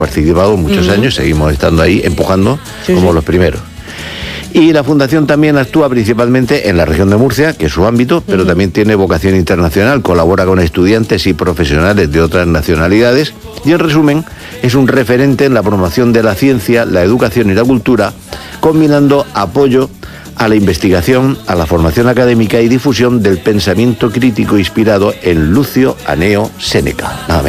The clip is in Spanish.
participado muchos años, seguimos estando ahí empujando como los primeros. Y la Fundación también actúa principalmente en la región de Murcia, que es su ámbito, pero también tiene vocación internacional, colabora con estudiantes y profesionales de otras nacionalidades y, en resumen, es un referente en la promoción de la ciencia, la educación y la cultura, combinando apoyo a la investigación, a la formación académica y difusión del pensamiento crítico inspirado en Lucio Aneo Séneca, nada menos.